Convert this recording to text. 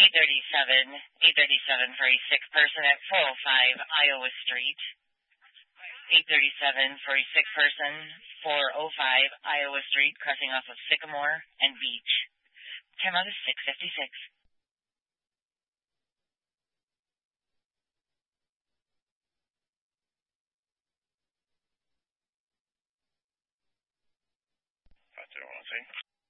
837 for a sick person at 405 Iowa Street. 837 for a sick person, 405 Iowa Street, crossing off of Sycamore and Beach. Time out is 6:56. That's what I want to say.